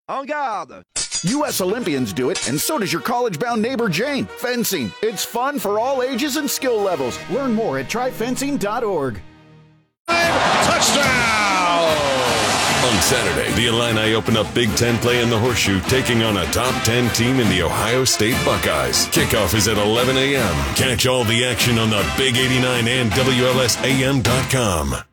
En garde! U.S. Olympians do it, and so does your college-bound neighbor Jane. Fencing. It's fun for all ages and skill levels. Learn more at tryfencing.org. Touchdown! On Saturday, the Illini open up Big Ten play in the Horseshoe, taking on a top 10 team in the Ohio State Buckeyes. Kickoff is at 11 a.m. Catch all the action on the Big 89 and WLSAM.com.